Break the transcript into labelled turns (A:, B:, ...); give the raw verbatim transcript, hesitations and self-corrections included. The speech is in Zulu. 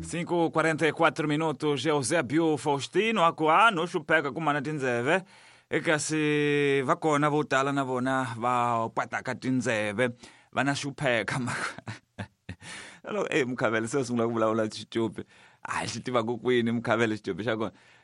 A: cinco e quarenta e quattro minutos, Eusébio Faustino aqua no xupeka kumana tindzeve eka si va kona vo tala na vona va pataka tindzeve vana xupheka Hello, eh Mkhavele sesungula ku vulavula xitupi. Hayi xi tiva ku kwini Mkhavele xitupi xa kona.